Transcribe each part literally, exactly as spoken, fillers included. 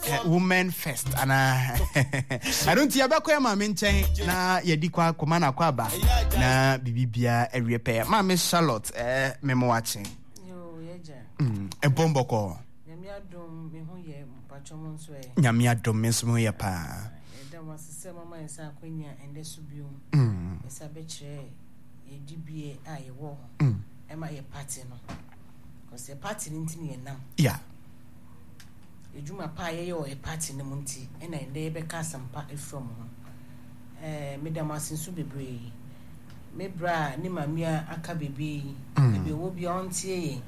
women first and I don't see about my maintain na yedikwa komana kwaba na bibibia e repair ma Charlotte eh memo watching yo yeja mm e bombo ko nyamia dom me ho ye mpachomo nso e nyamia dom me nso ye pa e da wasese mama yesa akwanya ende subium mm yesa be kire ye dibie a ye wo mm e ma ye party no cause party ni ntini ye nam yeah ejuma pa ye yo e party ne munti e na ende be ka sampa e from ho eh medama sinsu bebre me bra ni mamia aka bebe e be wo bia ontie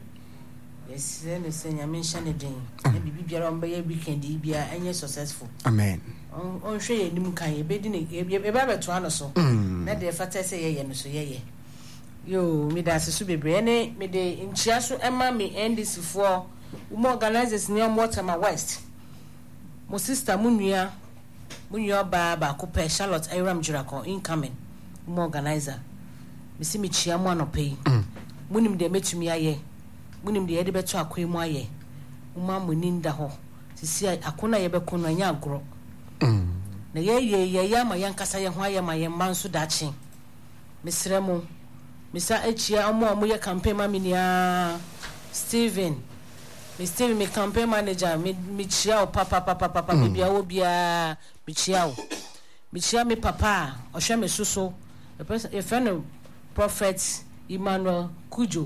yes ne senya mention ne den e bibi biara on be weekend bia enye successful amen on on hwe ye nim kan ye be di ne e ba beto ano so na de fata se ye ye no so ye ye yo me da sinsu bebre ne me de nchia so ema me N D C for um organizers near Mortimer West. My sister Munya Munya ba ba coupe Charlotte Iram Jirako incoming. Um organizer. Me see me chia mo no pay. Munim de metumi aye. Munim de ede beto akwemu aye. Uma muninda ho. Sisi akona ye be kono anya agro. Na ye ye ye ya ma yankasa ye ho aye ma ye manso dachi. Me sremo. Me sa echia omo omo ye campaign ma minia Steven Me Steve me campaign manager me me chia o papa papa papa me bia wo bia me chia o me chia me papa o hwe me soso e person e friend Prophet Emmanuel Kujo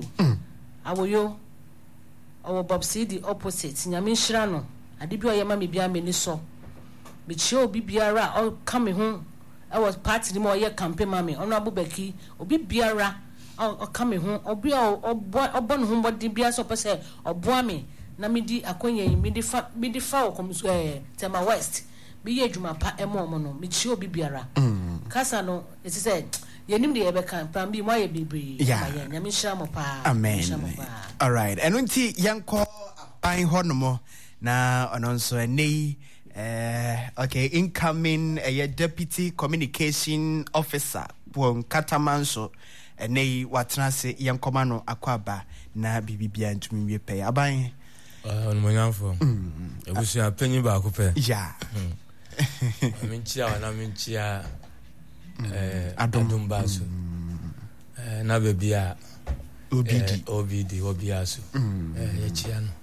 awoyo o Bob City opposite nyame nhira no ade bi o ye ma me bia me ni so me chia obi biara o come ho I was party ni mo ye campaign ma me ono abubaki obi biara o come ho obi o obon ho body bia so pese oboa me na midi akonya mi di fa mi di fa okomso eh Tema West bi ye dwuma pa emo mo no mi chi obi biara kasa no it said yenim de ebe kan plan bi mo ye bibiri ya nyame hira mo pa amen all right and unti yanko aban ho no mo na ononso ene eh okay incoming uh, deputy communication officer bon Katamanso ene watena se yankoma no akwaba na bibibia ntumi wie pe aban Uh, on monyanfo. E busu apenyi ba ko pe. Yeah. Minchia wana minchia eh adum baso. Eh na bebia O B D O B D obiaso. Eh ye chia no.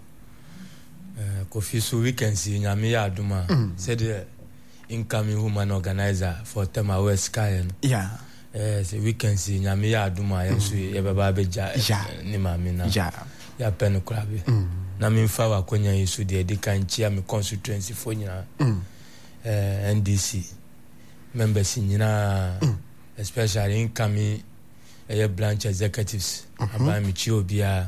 Eh Kofi so weekend si nyame ya aduma. Said the incoming woman organizer for Tema West Kai. Yeah. Eh se weekend si nyame ya aduma ya so ye baba beja ni mami na. Yeah. Ya pen krabe. Na mi fa wa kwanya yesu de de kan chia me constituency fo nyina eh N D C members nyina especially incoming eh branch executives aba mi chi obia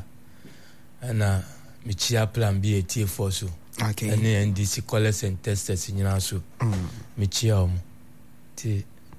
na mi chia plan B A for so okay and N D C collect and testers nyina so mi chia om ti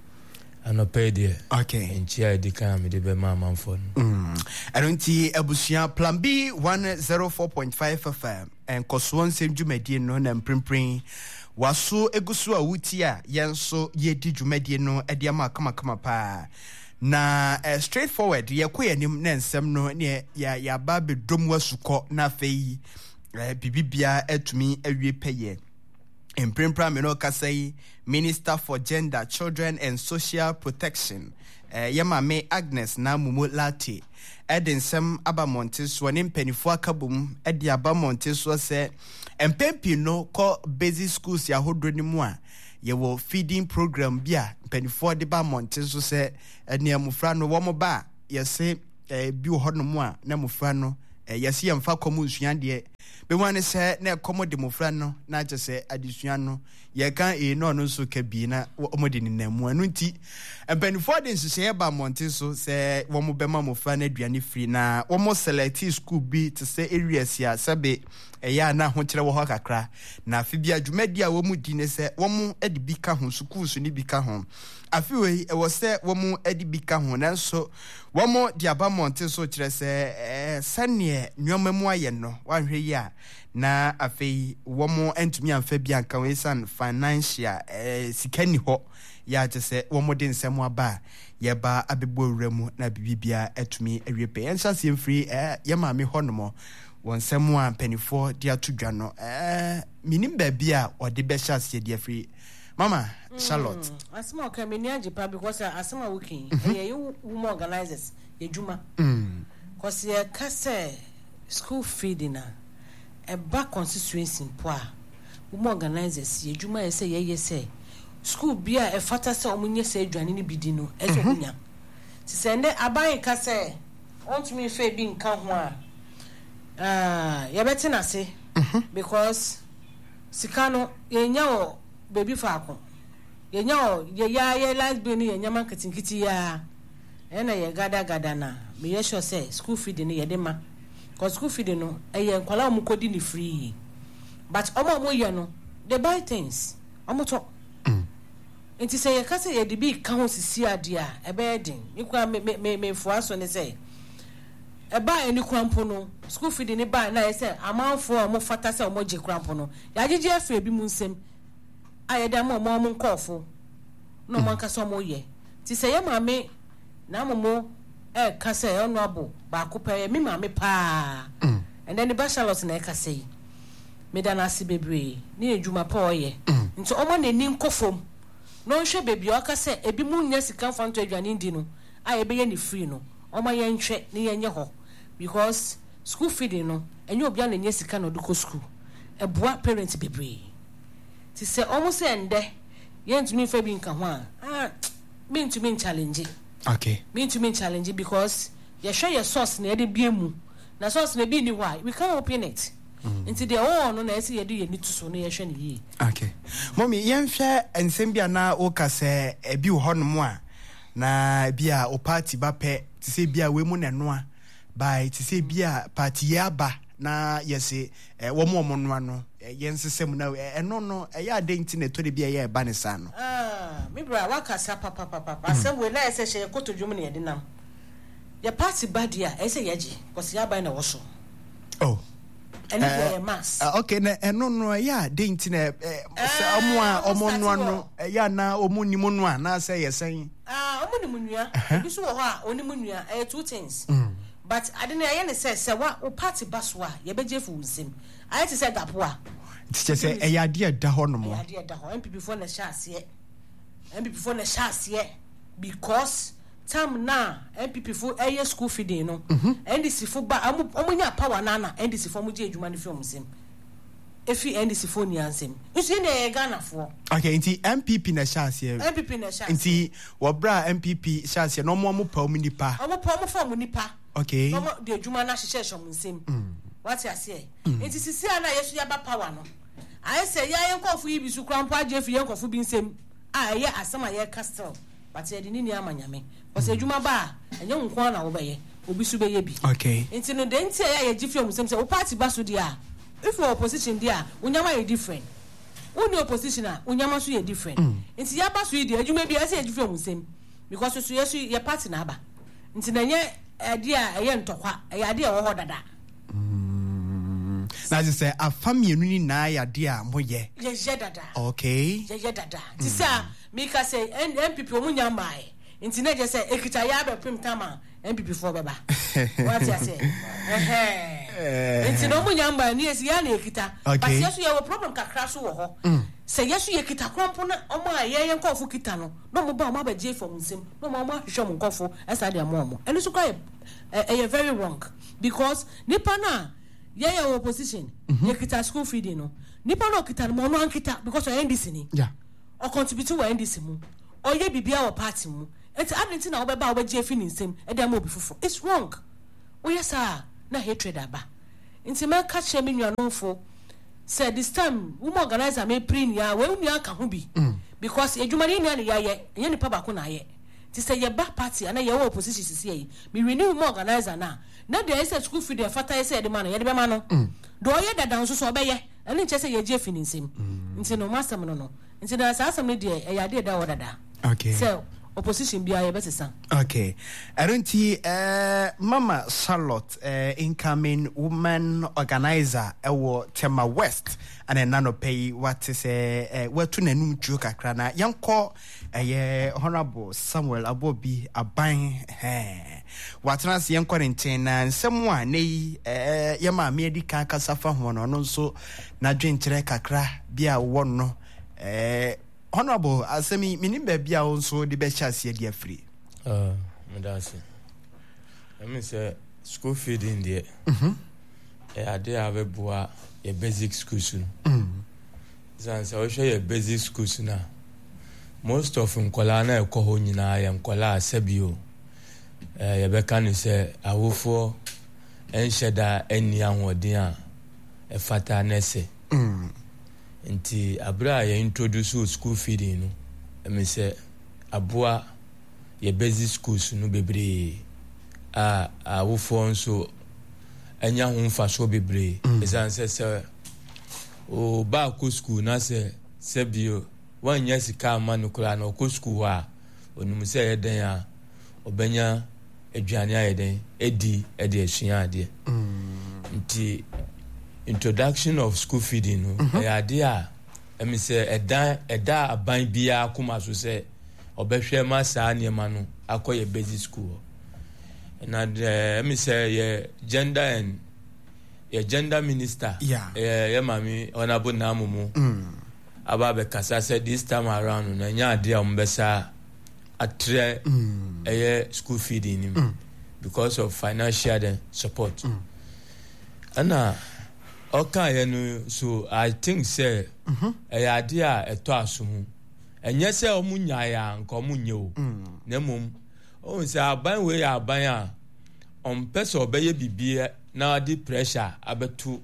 anope de okay nchia de kan me de be ma manfo mm anonti abusia plan B one oh four point five F M and Koswon sem dwumadie no na mprimprin waso egusu a wuti a yenso yedi dwumadie no ade ama kama kama pa na uh, straightforward ye koyanim na nsem no ne ya ya ba bedom wasuko na fei uh, bibibia atumi awie peye Imprimpra Mino Kasei, Minister for Gender, Children and Social Protection, uh, Yama Me Agnes na Mumu Lati, Edin Sem Abamontes, one in Penifua Kabum, Edi Abamontes was say, and Pempi no call basic schools ya hodreni mwa, ye will feeding program bia, Penifua de Bamontes was say, and near Mufrano Wamoba, ye say, a bu hodno mwa, na Mufrano, yasi yamfa komu suande be wane se na komo de mofra no na je se adisua no ye kan e no no so ka bi na omode ni namu anu nti empanifo de nse ye ba monte so se wo mo be ma mofra na aduane free na wo mo select school bi to say areas ya sebe eya na ho kire wo ho kakra na afi bi adwumadi a wo mu di ne se wo mo edi bi ka ho schools ni bi ka ho afi we e wo se wo mo edi bi ka ho na so wo mo di aba monte so kire se eh sane nyoma mu aye no wanhwe ya na afi wo mo entumi amfa bi anka we san financial eh sikani ho ya je se wo mo de nsem aba ye ba abebo wura mu na bibibia etumi awie pe ensa se free eh ye ma me ho no mo wɔn nsɛm a mpanyinfoɔ de ato dwa no ɛɛ minim baabi a ɔde bɛhyɛ aseɛ de afiri mama Charlotte. asema ka me ni agipa because asema working ɛyɛ you women organizers yɛdwuma because yɛ ka sɛ school feeding na ɛba constituency mpo a women organizers yɛdwuma yɛ sɛ yɛyɛ sɛ school bia ɛfata sɛ ɔmo nyɛ sɛ adwane ne bi di no ɛsɛ ɔnya ti sɛ ndɛ aban ka sɛ ɔntumi fe bi nka ho a ah yɛbɛte na se because sika no yɛnya wɔ baby faako yɛnya wɔ yɛya yɛ lesbian yɛ nyama nkitinkiti ya ɛna yɛ gada gada na me yɛ sure sɛ school feeding yɛ de ma because school feeding no ɛyɛ nkwala ɔmo kɔdi ne free but ɔmo ɔmo yɛ no they buy things ɔmo tɔ nti sɛ yɛka sɛ yɛde bi ka ho sisi ade a ɛbɛyɛ den ikwa me me me foa so ne sɛ ɛba ani krampo no school feeding ne ba na yɛ sɛ amanfo a mo fata sɛ mo gye krampo no yɛagye afɛ bi mu nsɛm a yɛda mo mo mo nkɔfo no mo anka sɛ mo yɛ ti sɛ yɛ maame na mo mo ɛ ka sɛ ɔno abo ba ko pɛ me maame pa and then the bachelors na ɛka sɛ me da na ase bebre ne edwuma pa ɔyɛ nti ɔmo na ni nkɔfom no hwɛ baby ɔka sɛ ebi mu nya sika fanto adwane ndi no a yɛbɛyɛ ne free no ɔma yɛ nhwɛ ne yɛnyɛ hɔ because school feeding no ɛnyɛ obi a na nya sika no de kɔ school ɛboa parents bebree ti sɛ ɔmo sɛ ndɛ yɛntumi fa bi nka ho a ah me ntumi challenge okay me ntumi challenge because yɛhwɛ yɛ source na yɛde bie mu na source na bi ni hɔ a we can open it nti de oh no na esi ye de ye ni tuso no ye hwe ne yi okay mommy yɛnhwɛ nsɛm bi ana o ka sɛ ebi wo honom a na bi a o party ba pɛ ti sɛ bi a we mu na no a by ti sɛ bi a party ya ba na yɛse wo mo mo no ano yɛnsesɛm na ɛno no ɛyɛ adenti na to de bi a yɛ ba ne sa no ah me bra waka sa papa papa asɛm we na ɛsɛ hye kotodwum ne yɛde nam yɛ party ba dia ɛsɛ yɛgye kɔse ya ba na wo so oh and uh, mass uh, okay na eno no ya de ntina eh omo a omo no no ya na omo ni mu no a na say yesen ah omo ni mu nua bi so wo ho a oni mu nua eh two things but ade na ye ne say say wa o party baso a ye beje fu nsem aye ti say gapo a ti say e ya de da ho no mo ya de da ho M P P for na sha ase M P P for na sha ase because time na M P P for eye school feeding no N D C for ba omunya power na na N D C for mu je adwuma ne fi omsem efi N D C for ni ansem nso ne ye Ghana for okay nti M P P na chance M P P na chance nti wo bra M P P chance no mo mo pa mu nipa omo pa omo fa mu nipa okay omo de adwuma na hyehyɛ hyehyɛ omsem what you say nti sisi ana yesu ya ba power no aye say ya yen kofo yi bi su krampo age fi yen kofo bi nsem a ye asema ye castle but ye de ni ni amanyame ose adwuma ba enye nko na wo beye obi su beye bi okay nti no de nti ya ye gifi omusem say wo party ba so dia if you opposition dia unyama ye different uni opposition a unyama so ye different nti ya ba so dia adwuma bi ase ye gifi omusem because so yesu ye party na aba nti na nye ade a ye ntokwa ye ade a wo ho dada na je say afamienu ni na ya de a moye ye je dada okay ye ye dada ti sa mi ka say M P P omunya mai nti na je say ekita ya be pem tama M P P for beba what you say eh nti no omunya mai ni esi ya na ekita but yesu ye wo problem kakra so wo ho say yesu ye kita krampo na omo a ye ye nkofo kita no no mo ba mo abaje fom nsem no mo mo hwehwe mo nkofo esa de mo mo eno so kwa e very wrong because nipa na ye ye opposition ye kita school feeding no nipa no kita mo no ankita because o N D C ni yeah o contribute to N D C mu o ye bibia wo party mu enti adenti na wo beba wo beje fi ni nsem e dem obi fofo it's wrong o yes sir na hatred aba enti me ka che me nuanofo say this time we organizer me pre ya we nua ka ho bi because edwuma ni nua ne ya ye ye ni pa ba ko na ye ti say ye ba party ana ye wo opposition sisi yi me renew mo organizer na na dey say school feed dey fata say dey man ye dey be man no do ye dada nso so be ye ene nche say ye je fi ni nsem nti no masem no no nti na sa asem ne dey e ya dey da wo dada okay so opposition bia ye betesa. Okay. Arunti uh Mama Charlotte, uh, incoming woman organizer ewo Tema West and nano pay what is a uh, to nenum joka krana yanko eh honorable Samuel Abobi aban eh watras yan quarantine and someone nei eh yama medical kasafa ho no no so na dwenkyere kakra bia won no eh honorable asemi minim ba bia won so de be chase dia free uh medase I mean say school feeding there mhm eh ade abeboa your basic schools no mhm zan say we share your basic schools na most of nkola na ekọ ho nyina ya nkola asabio eh ye beka ni say awofo enhyeda eni ahoden a efata nese mhm nti abra ya introduce school feeding no I mean say aboa your basic schools no bebre a awofo nso enya ho mfa so bebre ezan say say o ba ko school na say sabio wan nya sika ma no kura na ko school a onum say eden a obenya aduane ayeden edi e de asua ade nti introduction of school feeding no mm-hmm. e ade a emi say eda eda aban bia kuma so say obehwe ma saa niema no akoye basic school na emi say ye gender and ye gender minister yeah eh ye mami honorable namumu mm aba be kasa say this time around na nya ade a mbesa atre mm eh school feeding him mm. because of financial support mm. ana oka ye no so I think say mhm eh ade a eto aso enye say omunya ya nka omunye o na mum o say aban we ya aban a on person obeye bibie na di pressure abetu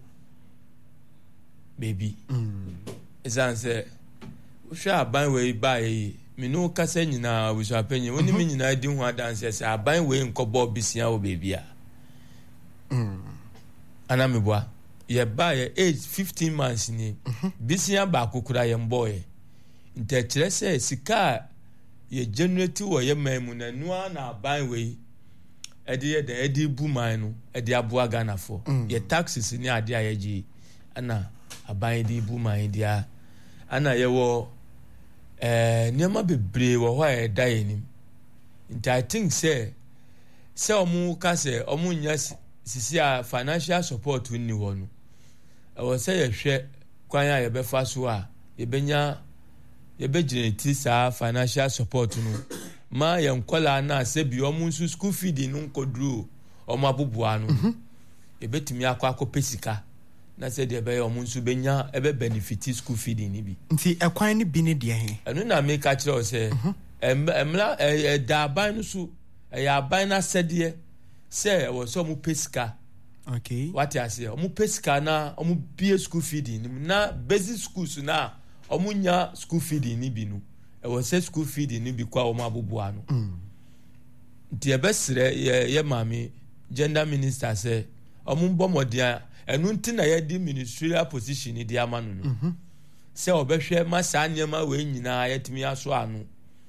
baby mm ezan say wo hwa aban we ba yi me no kasa nyina wo so apenye woni me nyina di ho adanse say aban we nkobo bisia wo baby a mm ana me boa ye ba ye age fifteen months ni bisia ba kokura ye mboy ntakire say sika ye generate wo ye mamu na nua na aban we edi ye de edi bu man no edi aboa Ghana for ye taxes ni ade ayeji ana aban di bu man dia ana ye wo eh niam bebre wo ho e da ye nim nti I think say say omu ka say omu nya sisi a financial support ni wo no e wo say ye hwe kwan a ye be fa so a ye benya ye be generate sa financial support no ma ye nkola na se bi omu nsu school feeding no nkodru omu abobua no ye betimi akwa akopesika na se de be omu nsu benya e be benefit school feeding ni bi nti ekwan ni bi ne de he enu na me ka kire o se emla e da ban no so e ya ban na sede se wo so mu pesika okay what you say omu pesika na omu bie school feeding na basic schools na omu nya school feeding ni bi no e wo say school feeding ni bi kwa omu abobua no mm nti e besre ye ye mami gender minister say omu bomodia enu nti na ye di ministerial position ni di amanu no mhm se obehwe ma saa nyema we nyina yetimi aso anu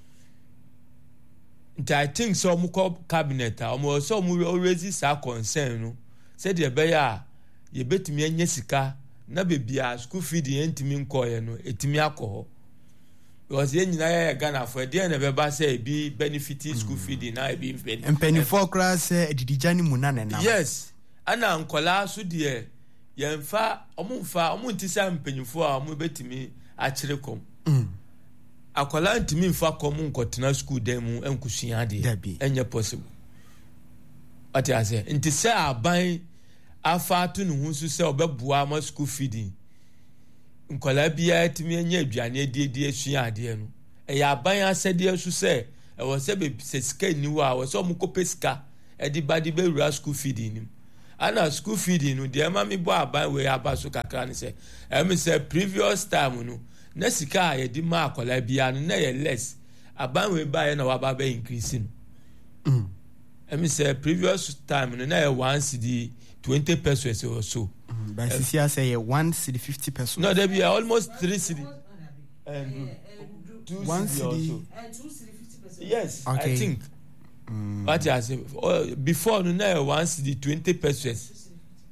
nti I think so omu cabinet a omu so omu raise sa concern no se de be ya ye betimi anya sika na bebia school feeding entimi nkoye no etimi akọ because ye nyina ya Ghana for de na be ba say bi benefit school feeding na bi empenifo class edidijani munane na yes ana nkola so de yemfa omumfa omuntisa mpenyifo a omu betimi akire kom mm akola ntimi mfa kom nkotena school dem mu enkusua de enye possible ati ase nti se aban afa to no hunsu se obebua ma school feeding nkola bia timi enye aduane de de asua ade no e ya aban asede asu se e wo se be se sika ni wa wo se omukopesika e di badi be rura school feeding nim ana school feeding no de ma mi bo aban we abaso kakra ni se e mi se previous time no na sika ye di ma akola bia no na ye less aban we ba ye na wa ba be increase no mm e mi se previous time no na ye one cedi twenty pesos or so mm by sisi I say one cedi fifty pesos no there be almost three cedi and two one cedi cedi also and two cedi fifty pesos yes okay. I think mm. what I say uh, before no na one cedi twenty pesos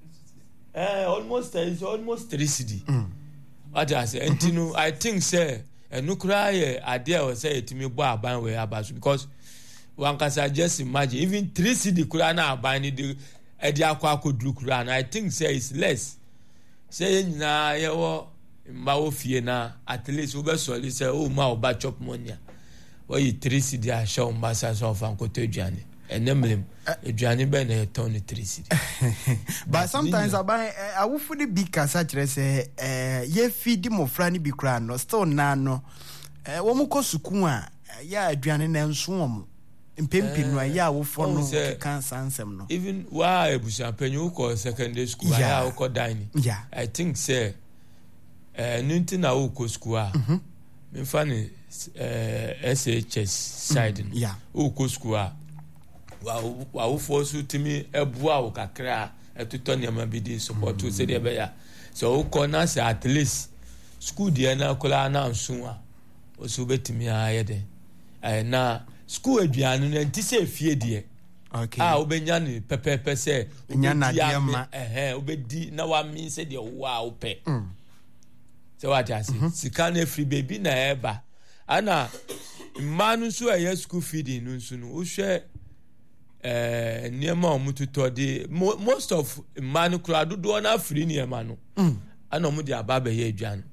eh almost uh, it's almost three cedi mm. what I say and you know I think say and no cry idea or say it me bo aban we abaso because one can just imagine even three cedi kura na aban ni de e de akwa akodru kura and I think say it's less say na ye wo mba wo fie na at least we be solid say oh ma oba chop money o yi three cedi a show mba sa so fan ko to aduane enemlem aduane be na ton three cedi but sometimes aban awufu de bi kasa kire say eh ye feed mo fra ni bi kura no still na no eh wo mo ko suku a ya aduane na nso wo mpempi no ya awufo no kan sansem no even wa ebusa panyu ko secondary school ya ko dining yeah I think say eh nunti na wo ko school a me fa ni eh S H S side no yeah wo ko school a wa wa wo force timi ebua wo kakra etuto niam bi di support to say dey be ya so wo ko na say at least school dia na kola na nso a wo so betimi aye den eh na school aduane no nti say fie die okay ah obenya ni pepepe say nya na dia ma eh obedi na wa mi say dey wo a wo pe so what I say sika na free baby na eba ana manu so aye school feeding no nso no wo hwe eh niema omututo de most of manu kura dodo na free niema no ana omu de ababa ye aduane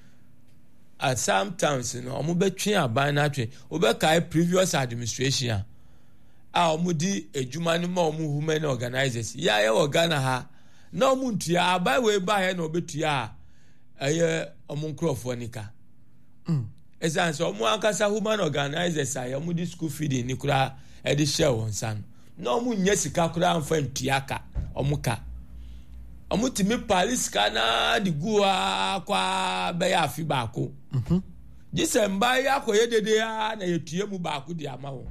at sometimes no omu betwe aban na atwe obekai previous administration a omu di ejuma ni ma omu human organizers ya ye organa ha na omu ntua aban we ba he na obetua eye omu nkrofo nika mm esanso omu ankasa human organizers a omu di school feeding ni kura e di share won san na omu nya sika kura amfa ntuaka omu ka omu timi police kana di gua kwa be ya afi baako mhm December ya koye dede ya na yetue mu baako di amawo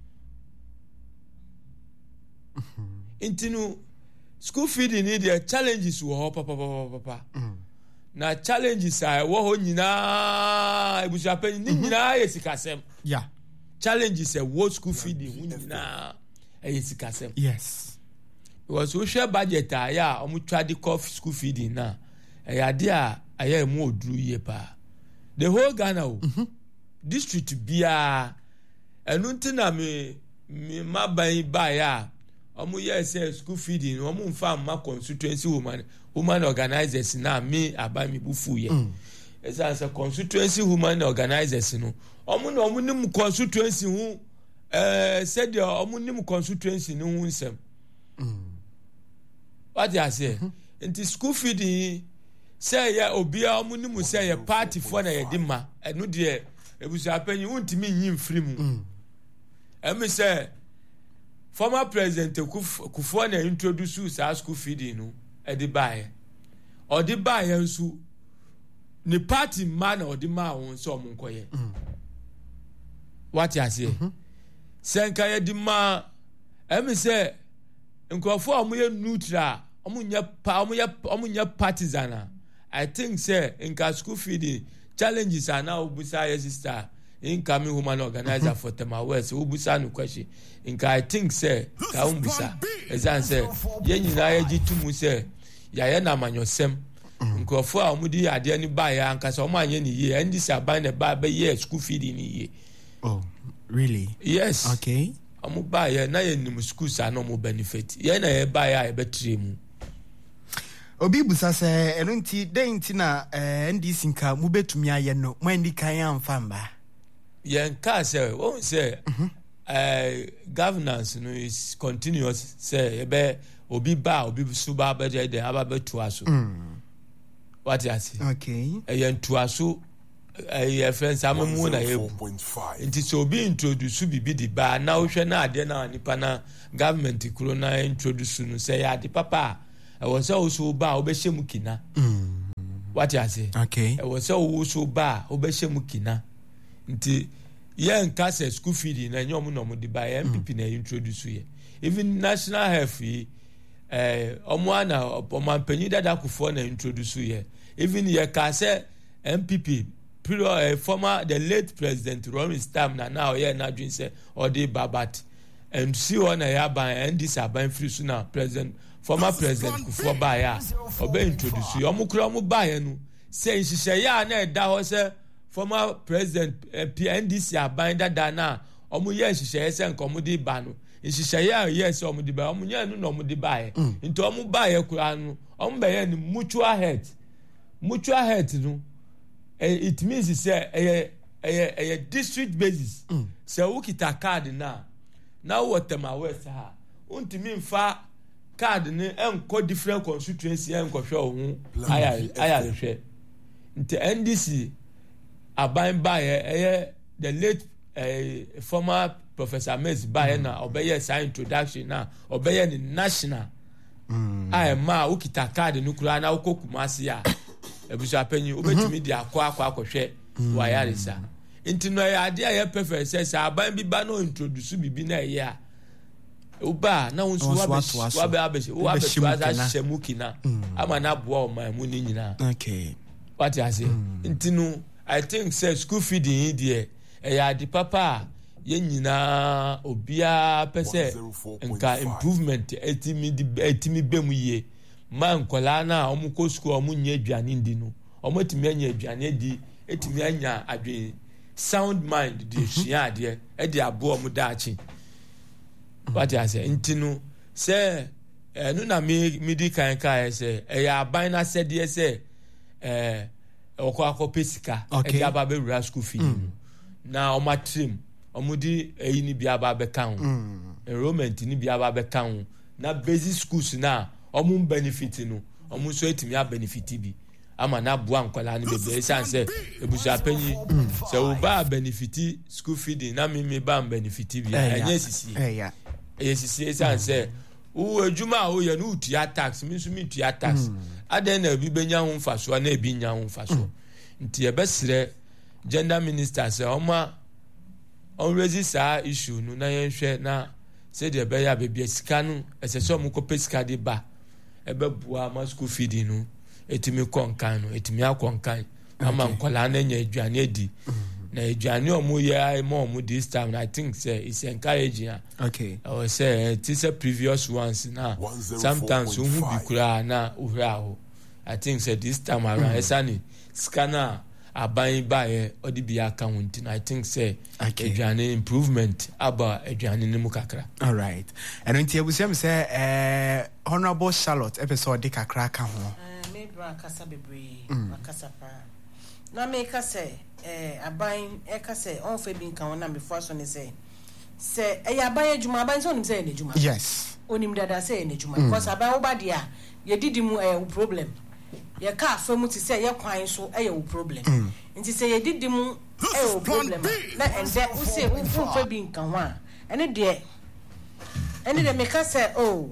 mhm intinu school feeding ni the challenges wo papa papa papa mhm na challenges a wo ho nyina ebusu pani ni nyina yesikasem yeah challenges a wo school feeding nyina yesikasem yes because we share budget a ya omu twa di cough school feeding na e ya dia aya mu oduru ye pa the whole Ghana o mm-hmm. district bia enu ntina me me maban ba ya omu ye say school feeding omu mfa ma constituency woman woman organizers na me aba mi bufu ye mm. esa say constituency woman organizers no omu na omu nim constituency hu eh said the omu nim constituency no hu nsem mm. what you say mm-hmm. Into school feeding say ya obia omu nim say ya party for na ye dima enu de ebusu apanyi untimi nyim free mu mm. emi say former president Kufuor na introduce sa school feeding no e di buy o di buy nso ni party man o di ma won so omu nkoye mm. what you say mm-hmm. senka ye di ma emi say nkrofo omu ye neutral omu nya pa omu ye omu nya partisan I think say nka school feeding challenges are now obusa ye sister incoming woman organizer mm-hmm. for Tema West obusa no question nka I think say ka umbusa ezan say ye nyina ye gitumu say ya ye na manyosem nkrofo a omu di ade ni ba ya nka so omu anye ni ye ndi sa ban na ba be ye school feeding ni ye oh really yes okay omu ba ye na ye nim school sa no mo benefit ye na ye ba ya e betre mu obi busa se eno nti den nti na eh N D C nka mu betumi aye no mo ndi kan amfa mba ye nka se won say eh governance no is continuous say e be obi ba obi suba ba de aba betu aso what you say okay e ye ntu aso eh friends amamu na ye nti so obi introduce bibi di ba na wo hwe na ade na nipa na government kuro na introduce no say ya di papa e wo say so ba obehye mu kina mm. what you say okay e wo say wo so ba obehye mu kina nti ye nka say school feeding na nyom no mo di ba M P P mm. na introduce ye even national health eh omo ana omampanyi dada Kufuor na introduce ye even ye ka say M P P uh, former the late president Romy Stam na now yeah na dream say or the babat and see on a yaban and this aban free soon president former president Kufuor ba ya obe introduce you omu kura omu ba ya no say nhihye ya na da ho say former president uh, N D C aban da na omu ye nhihye say nkomu di ba no nhihye ya yes omu di ba omu nya no no omu di ba ye nti omu ba ya kura no omu ba ya ni mutual health mutual health no it means say a a a district basis so we kita card na now what am I west ha untimi mfa card ni enko different constituency enko hwe ohun aya aya hwe nti N D C aban ba ye the late uh, former Professor Mez ba na obeye sign introduction na obeye ni national aya ma we kita card ni kura na ukokumasi ya ebusu apanyi obetimi dia akwa akwa akohwe wa yarisa intino ya ade ya perfect say aban bi ba no introduce bibi na ye a uba na wonsu wa be wa be abeshi wa be twa shemuki na ama na boa o man mu ni nyina okay what you say intino I think say school feeding here e ya di papa ye nyina obia pese nka improvement etimi etimi bemu ye man kola na omuko school omunye aduane ndi no omotimi anya aduane di etimi anya adwen sound mind di hia ade e di abo omu daachi what you say intinu say enu na me midi kan kai say e ya ban na said ye say eh okwa akopesika e di aba be rura school fee na omatrim omudi eyi ni bia aba be kan enrollment ni bia aba be kan na basic schools na omu benefit no omu so etimi a benefit bi ama na bua nkwala ni bebe sanse ebusu apanyi se wo ba benefit school feeding na me me ba benefit bi enye sisi eh ya eh sisi sanse wo adwuma wo ye no utua tax mi so mi tua tax aden na bi benya ho mfaso na ebi nya ho mfaso nti e besere gender minister se oma on register issue no na yenhwe na se de be ya bebia sika no esese omu ko pesika de ba ebe bua ma school feeding no etimi konkan no etimi akonkan ama nkola na nya aduane edi na aduane omu ye ma omu this time I think say it's encouraging okay or say it is a previous ones na sometimes who bi kura na uhra ho I think say this time around esani scanner aban ba ye odi bi account I think say aduane improvement aba aduane ni mu kakra all right and nti ebusiam say eh honorable Charlotte episode de kakra ka ho eh me bra kasa bebre akasa pa na me ka say eh aban e ka say on fe bi nkan na me fo so ne say say e ya aban adwuma aban so onim say ne adwuma yes onim dada say ne adwuma because aban wo ba dia ye didi mu eh problem ye ka afa mu ti say ye kwan so eh ye problem nti say ye didi mu eh problem na ende wo say wo fa bi nkan ho a ene de ene de me ka say oh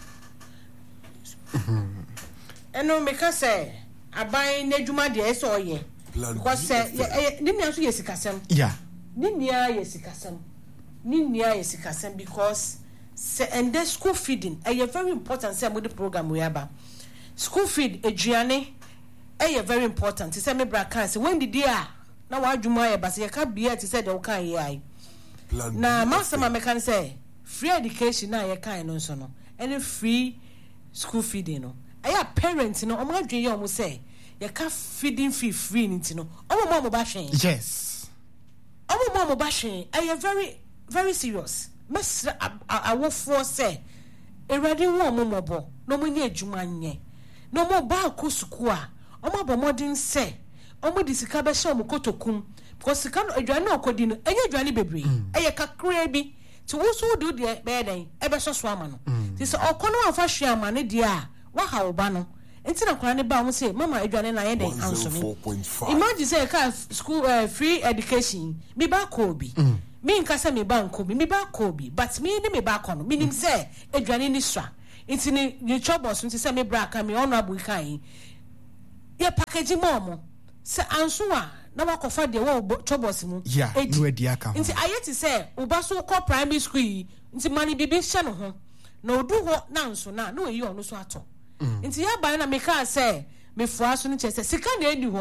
eno me ka say aban na adwuma de so oye because say ni nia so yesikasem yeah ni nia yesikasem ni nia yesikasem because say and school feeding eh very important say mo the program we aba school feed aduane eh very important say me bra kan say when the dia na wa adwuma ye ba say ka bia ti say de wo kan ye ai na master ma me kan say free education na ye kan no so no any free school feeding no eh parents no o ma dwen ye o mo say ye ka feeding fee free nti no o mo mo ba hwen yes o mo mo ba hwen eh very very serious mes awofo say erade wo mo mo bo no mo nya adwuma nye no mo ba ko suku a o mo bo modern say o mo disika be hye o mo kotokum because sika no adwane okodi no enye adwane bebre eye kakra bi ti wo so do de be den e be so so ama no ti se okono afa hwe ama ne de a wa ha wo ba no enti na kwara ne ba mo say mama adwane na ye den anso me imagine say ka school uh, free education bi ba ko bi me nkasa me ba nko bi me ba ko bi but me ni me ba ko no meaning say adwane ni swa enti ni ni chobos enti say me bra ka me honorable kan ye package mo mo se anso a na wakofa de wo chobos mu yeah no edi aka ho enti ayeti say uba so ko primary school enti mani bibi hye no ho na odu ho na nso na na oyi ono so ato enti ya ban na me ka say me fua so ni che say sika na edi ho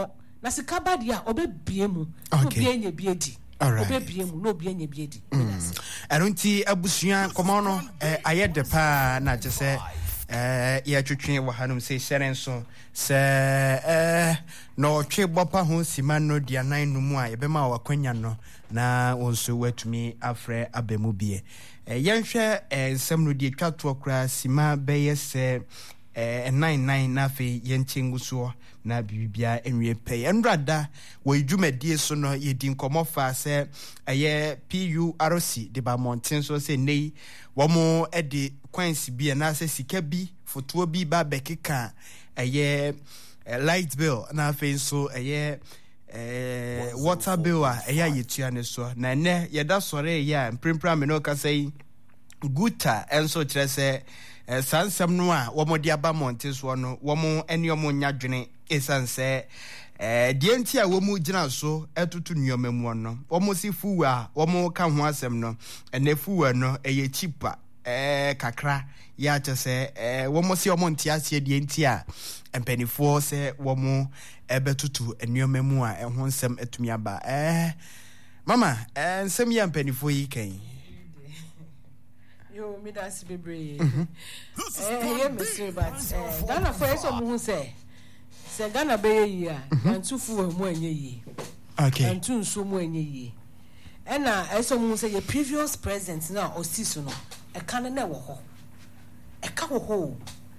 na sika ba dia obebie mu obi enye biedi obebie mu no obi enye biedi eno nti abusua komono ayede pa na je se eh ya twetwe wa hanum se hyere nso se eh no twe bopa ho sima no dia nan no mu a yebema wa kwanya no na wonso watumi afre abemu bie eh yenhwe ensem no die twato kra sima beye se eh nine nine na fe yenchengu so na bibia enwe pay enrada we dwumadie so no yedi nkomo fa se eye P U R C de ba mountain so se nei wo mo e de kwansi bi na se sika bi foto bi ba bekeka eye light bill na fe so eye eh water bill a eye yetua ne so na ne yeda sore ya mprempra me no ka sei guta enso kire se sansam no a wo mo de aba monte so no wo mo ene wo mo nyadwene esanse eh die nti a wo mu gina so etutu nnyoma mu no wo mo si fuwa wo mo ka ho asem no ene fuwa no eye chipa eh kakra ya chese eh wo mo si wo mo nti ase die nti a empanifo se wo mo ebetutu nnyoma mu a ehon nsem etumi aba eh mama eh nsem ya empanifo yi kan yo me that's bebre eh eh me but eh Ghana for eso mu say say Ghana be yi a antu fu mu anye yi okay antu nso mu anye yi e na eso mu say your previous president na osiso no e kan na wo ho e ka wo ho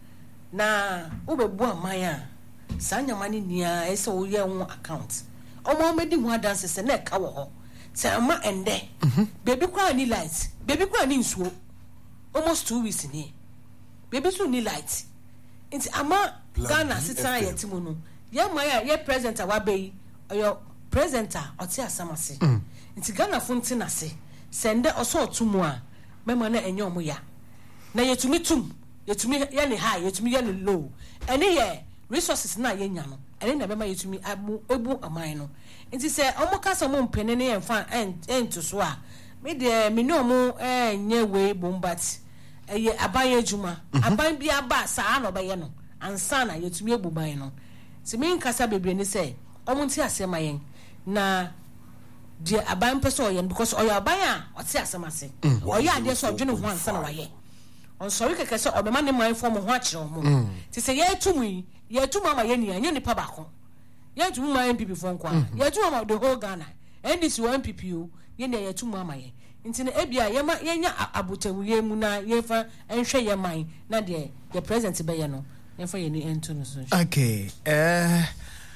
na wo be bu aman a sanyama ni nia eso wo ye won account omo medi mu adanse se na e ka wo ho se ama ende baby kwa ni light baby kwa ni nsuo almost two weeks ni baby so ni light nti ama Ghana sitan yetimu no ye maya ye president awabe oyo president oti asamase nti Ghana funti na se sende oso otumu a mema na enye omo ya na yetumi tum yetumi ye ni high yetumi ye ni low ene ye resources na ye nya no ene na mema yetumi abu ebu aman no nti se omo kasa mo mpene ne ye mfa ento so a me de me no mo enye we bombati eye abaye juma aban bia ba saa no be ye no ansa na yetumi ebuban no se me nkasa bebre ni se omo nti asema yen na de aban peso yen because oyo aban a oti asema se oyo ade so dwene ho ansa na waye on sorry keke se obema ne man form ho akire ho ti se ye tumi ye tumi ama ye ni anye ni pa ba ko ye tumi ma M P P fon kwa ye tumi ama the whole Ghana N D C one M P P o ye ne ye tumi ama ye nti na ebia ye ma ye nya abotawuye mu na ye fa enhwe ye man na de ye president be ye no ye fa ye ni ento no so okay eh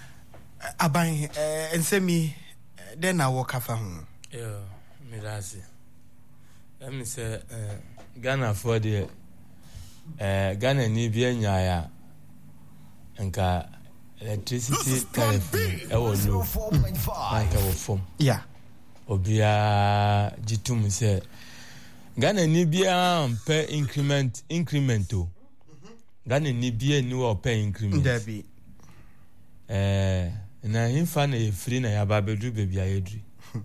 aban eh ensemi den na wo kafa ho yo mirasi em se eh Ghana for the eh Ghana ni bi anya ya nka electricity tariff e wo low nka wo form yeah obia jitum se Ghana ni bia mpe increment incremento Ghana ni bia ni wo pe increment Debbie eh na himfa na ye free na ya babedu bebia yedri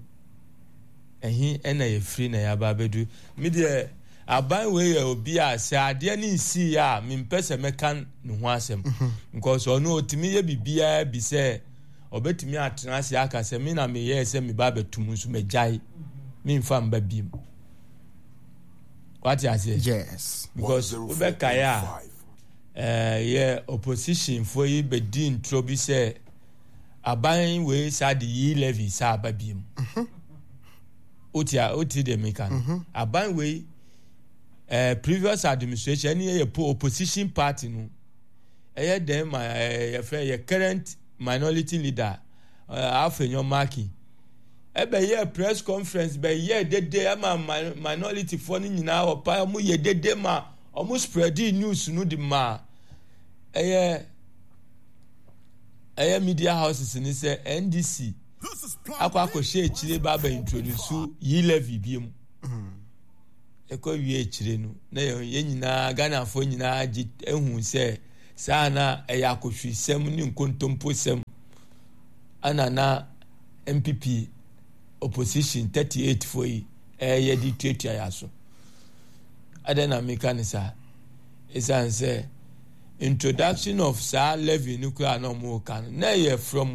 ehin ena ye free na ya babedu mi de aban we ye obia se ade ni nsi ya mi mpese mekan ne ho asem because ono otimi ye bibia bi se obetimi atena se aka se mi na me ye se mi ba betum nso megai mi mfa mba biem what you say yes because obeka ya eh ye opposition for yi be din trobi se aban we sa di yi levy sa ba biem otia oti de mekan aban we eh previous administration ni ye opposition party no eh dem my eh ye current minority leader uh, afenyo maki ebe ye press conference be ye dede ama minority for ni nyina opa mu ye dede ma omu spread news no di ma eye eye media houses ni say N D C akwa akoshe echire ba ba introduce yi levy biem eko wie echire no na ye nyina Ghana fo nyina ehun say sana eya akoshu sem ni nkontompo sem ana na M P P opposition thirty-eight for yi eh ye di twetia ya so adena mekanisa is answer introduction of sa levy nuclear no mo kan na ye from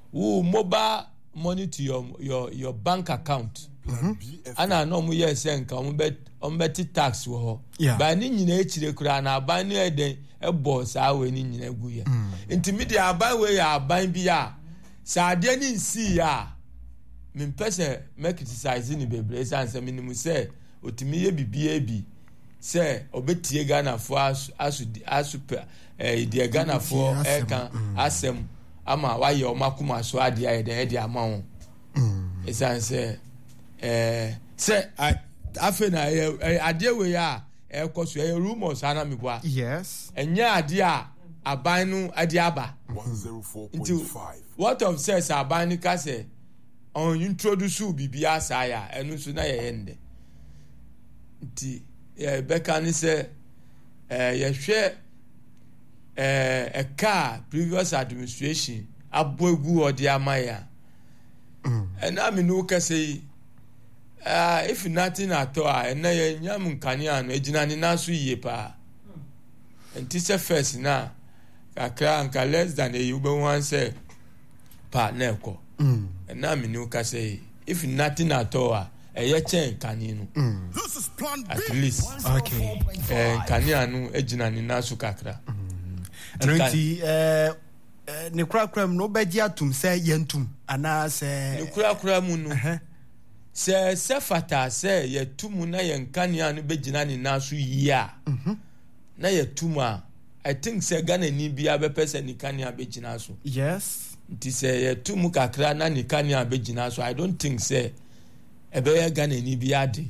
who mobile money to your your your bank account. Ana no mu ye se nka omo bet omo bet tax wo ho. Ba ni nyina echire kura na aban ni eden e boss awe ni nyina gu ye. Nti media aban we ya aban bi a sa ade ni nsi ya me pese me criticize ni bebre sanse minimum say otimi ye bibia bi say obetie Ghana for asu asu eh de Ghana for e kan asem ama wa ye o makuma so ade aye de e de ama won sanse eh say afe na ade we ya e koso e rumors ana me boa yes enya ade a aban no ade aba one oh four point five. What of says aban ni ka say on introduce bibia saya enu so na ye ende nti e beka ni say eh ye hwe eh a car previous administration abogu odi amaya and I mean no ka say ah if nothing at all and na ye nyam nkania no ejina ni na so yie pa nti say first na kakra anka less than a you be one say partner ko mm and now me no ka say if nothing at all e ye chen kani no This is plan B. at least okay eh kani anu ejina ni na so kakra and nti eh ne kura kura no beji atum say yentum ana say ne kura kura mu no se se fata se ye tumu na ye kani anu bejina ni na so yia na ye tumu a I think say Ghana ni bia be person ni kani abejina so yes nti say ye tumu kakra na ni kani abejina so I don't think say ebe ye Ghana ni bia de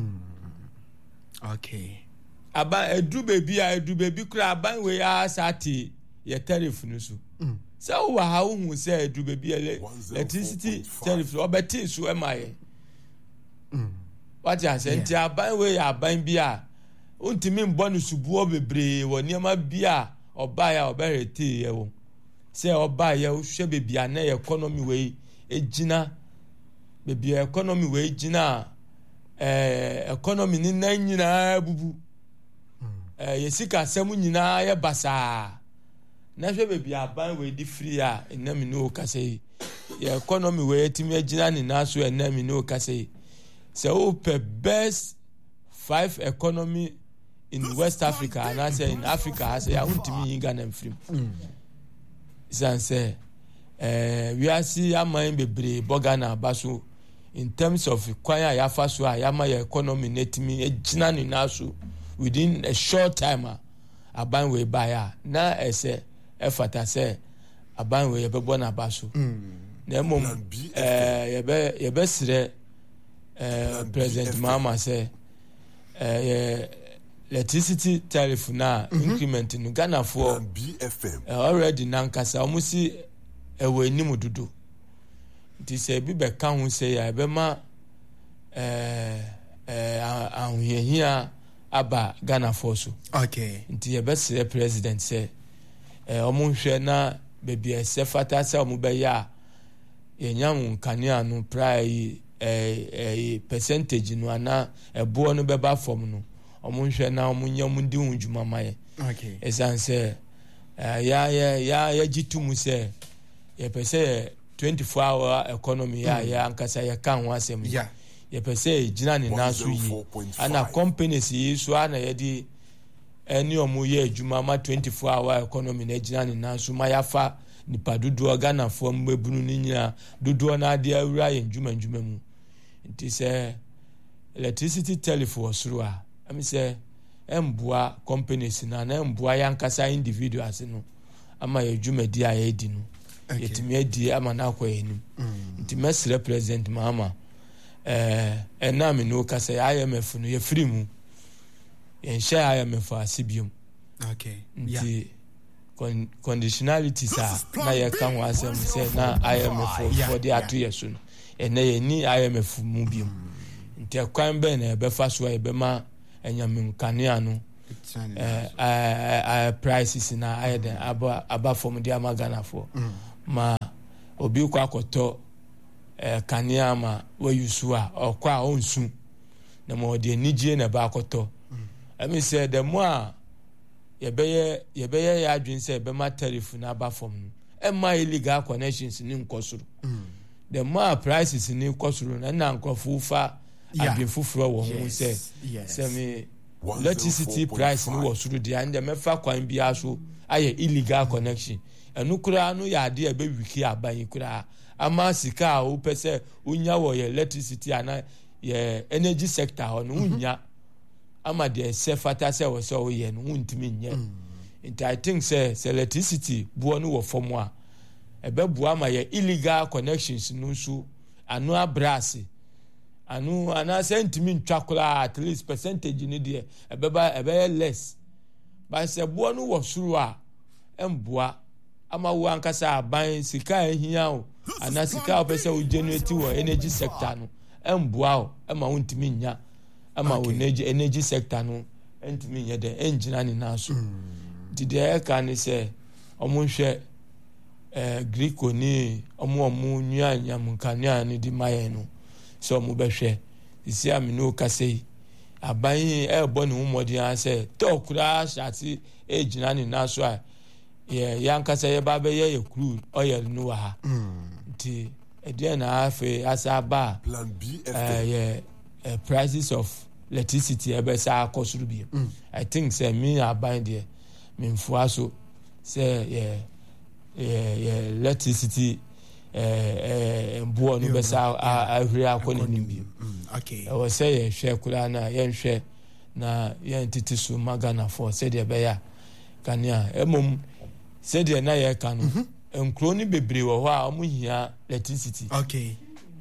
okay aba edu bebi a edu bebi kura aban we ya sati ye tariff no so so wa ha hu say edu bebi electricity tariff obeti so e maye what ya say nti aban we ya aban bi a untimi mbɔ no subuo bebree wɔ nneɛma bi a ɔbaa ya ɔbɛrete yɛ wo sɛ ɔbaa ya hwɛ bebi a na economy wei egina bebi economy wei gina eh economy ni na nyina bubu eh yesika asɛm nyina yɛ basaa na hwɛ bebi aban wei di free a enam ni o kasa yi yɛ economy wei etimi egina ni na so enam ni o kasa yi sɛ o pɛ best five economy in West Africa and I say in Africa I say I want to me in Ghana and free san say eh we are see aman bebre bogana baso in terms of kwanya ya faso a ya ma ya economy netimi ejina ni naso within a short time aban we buy na ese efata say aban we yebebo na baso na mom eh yebe yebe sire eh president mama say eh electricity tariff na increment no Ghana for B F M already nankasa omusi ewe enimu dudu nti se bi be ka hu se ya be ma eh eh ahuyehia aba Ghana for so okay nti ye be se president se eh omu hwe na bebi ese fata se omu be ya yenyam nkania no price eh eh percentage no ana ebo no be ba form no omunhwe na omunya mundi unjuma maye okay esanse ya ya ya ya gitumu se ye pese twenty-four hour economy ya ya ankasa ya kan ho asem yeah ye pese gina ni naso yi ana companies yi so ana ye di eni omu ye adwuma ma twenty-four hour economy na gina ni naso ma ya fa nipa dudu Ghana fo mbebunu ni nyina dudu na ade awura ye ndwuma ndwuma mu nti se electricity telephone osuru a I say embua companies na na embua yankasa individuals no ama ye dwumadi a ye di no yetimi adi ama na akwa enim nti mesre president mama eh enam no kasa ya I M F no ye free mu ye share I M F asibium okay nti con conditionalities a na ye kan wa asem say na I M F for the atu yeso no ene ye ni I M F mu bium nti akwan be na be fa so e be ma enyam nkania no eh eh prices na ayeden aba aba from the Ghana for ma obi kwa akoto eh kania ma we yusu a okwa onsu na mo de nigye na ba akoto I mean say the more ye beye ye beye ya adwin say be ma tariff na aba from e ma illegal connections ni nkosoro the more prices ni nkosoro na na nkrofo fa adwefufuro wo ho se se me electricity price ni wo soro dia and me fa kwan bia so aye illegal connection enu kura no ya de e be wiki aban kura ama sika o pese unya wo ye electricity ana ye energy sector ho no unya ama de se fata se wo so ye no untimi nye nti I think say electricity buo no wo form a ebe buo ama ye illegal connections no so anu abrase anu ana sentimi ntwakula at least percentage ni de ebe ba ebe less ba se buo no wo suru a emboa ama wo ankasa aban sika ehia o ana sika opese o generate wo energy sector no emboa o ama wo ntimi nya ama wo energy energy sector no ntimi nya de engine ni na so did e ka ni se omo hwe eh Greco ni omo omo nua nyamunkania ni di maye no so omo be hwe isi am no ka sei aban e bo ni humodi an se to kura shati e gina ni na so a ye yankasa ye ba be ye ye crude oil no wa ha nti e de na afi asaba Plan B F eh ye uh, prices of electricity e be sa akosuru bi I think say me aban there me mfuaso say ye ye electricity eh eh mbuo no be sa ahwe akoni nimbi okay e wo say ye hwe kula na ye hwe na ye ntiti su magana for say de be ya kania emom say de na ye ka no enkro ni bebre wo ho a omo hia electricity okay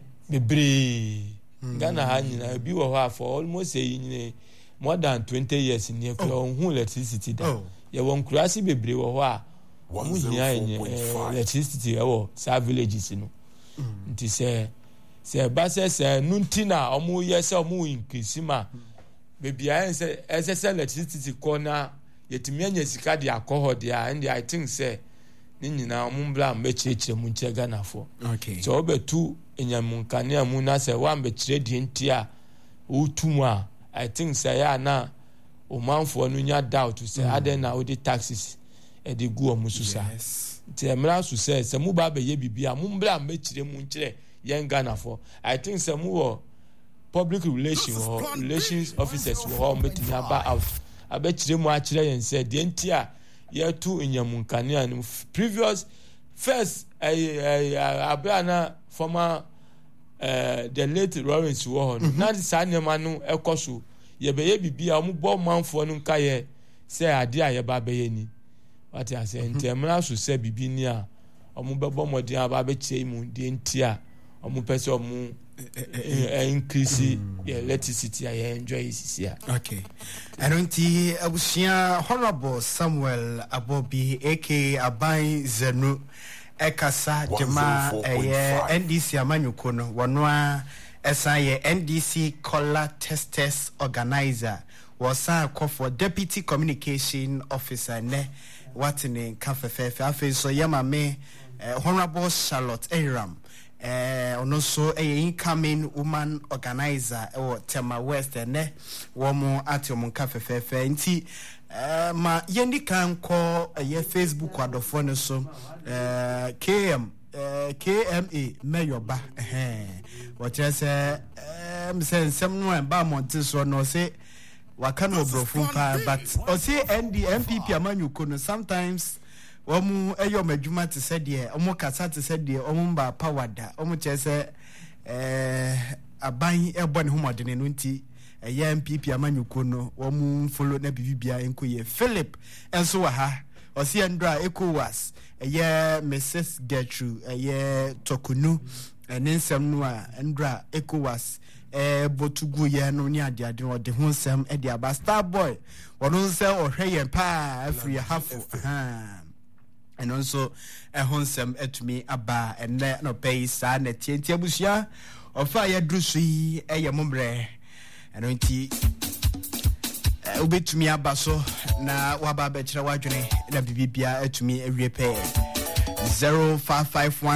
bebre Ghana ha nyina bi wo ho for almost say more than twenty years in ekro hu electricity da ye won kurasi bebre wo ho a omo hia electricity e wo sa villages no nti say say ba say say nuntina omo ye say omo increase ma bebia say ss electricity corner yetimi anya sika de akoho de and I think say ni nyina omo mbla mbechechire mu nche Ghana fo okay so obetu enyamunkane amu na say wan bechire de ntia utumu a I think say ya na o manfo no nya doubt say aden na odi taxes e de gu omu susa ti emra su say say mu ba be ye bibia mu mbla mbechire mu nchire yen Ghana fo I think say mu wo public relations or relations officers wo ho metimi aba out abechire mu akire yen say de ntia ye tu enyamunkane anu previous first abana former uh, the late Lawrence wo no na sa nyama no ekoso ye be ye bibia mu bo manfo no nka ye say ade a ye ba be ye ni what I say ntemra so say bibi ni a omu bebo modin aba be chie mu de ntia omu pese omu increase your electricity I enjoy this year. Okay. I don't see abusia Honorable Samuel Abobi aka Abai Zenu Ekasa Jema eh N D C amanyuko no wonwa esa ye N D C Collar Testers Organizer was a call for Deputy Communication Officer ne watine kafefefe afi so yama me Honorable Charlotte Aram eh ono so a incoming woman organizer or Tema West ne womo atiom kafefefe nti eh ma yendi kan ko ye Facebook adofo ne so eh K M eh K M A Mayoba eh what say eh msen sem no ba monte so no say waka no brofun pa but o say N D M P P amanyuko no sometimes omu eyo madwuma te se de omu kasa te se de omu ba power da omu chese eh aban ebo ne homodene no nti eye M P P amanyuko no omu follow na bibia enkoye Philip enso wa ha o se ndra ECOWAS eye Missus Gertrude eye Tokunu ensem no a ndra ECOWAS eh botugu ye no ni ade ade no de ho nsem e de aba Star Boy wono nsem ohwe pa afri hafo ha and also a honsem etumi aba enne no pay sa na tienti abusia ofa ya drusu e ye mombre eno nti obetumi aba so na waba be kire wadwene na bibibia etumi awie pay zero five five one